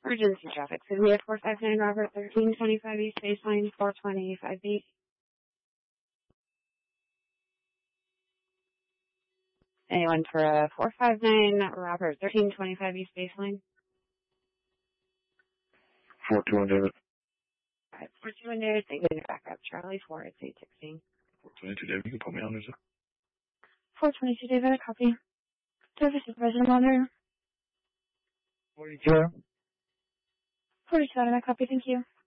Emergency traffic. Could we have 459 Robert 1325 East Baseline 425B? Anyone for 459 Robert 1325 East Baseline? 421 David. Alright, 421 David, thank you. Back up. Charlie 4, it's 816. 422 David, you can put me on, is it? 422 David, a copy. Service Supervisor Monitor. 42. 47, a copy, thank you.